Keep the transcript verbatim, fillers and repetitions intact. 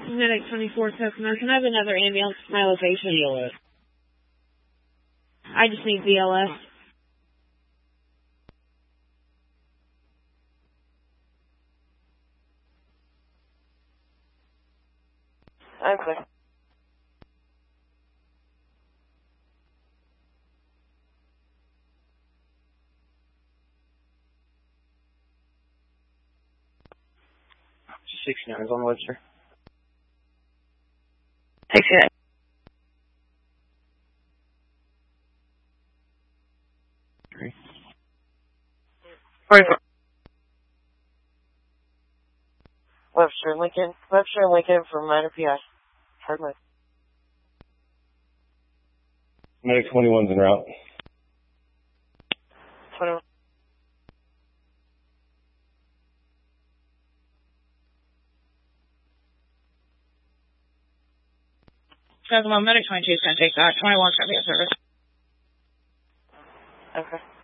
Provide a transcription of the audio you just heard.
Medic twenty-four, Kokomo. Can I have another ambulance to my location? B L S. I just need B L S. I'm clear. sixty-nine is on Webster. sixty-nine. Three. forty-four. Webster, Lincoln. Webster, Lincoln for minor P I. Hard mode. Medic twenty-one's en route. twenty-one. Kokomo, Medic twenty-two is going to take that. twenty-one's going to be a service. Okay.